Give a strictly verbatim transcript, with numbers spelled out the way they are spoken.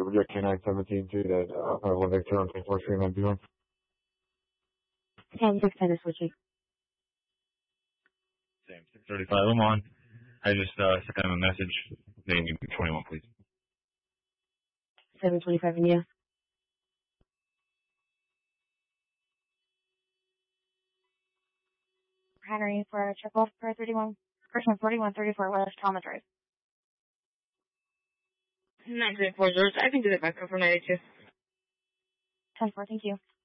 Project K nine seventeen two that uh, one Victor on twenty-fourth Street and beyond. ten six ten is switching. Same, six thirty-five, I'm on. I just uh, sent him a message. Name twenty-one, please. seven twenty-five in you. Henry for triple for thirty-one, first one forty-one thirty-four West Thomas Drive. nine three four zero, I can do that back up for ninety-two. ten four, thank you.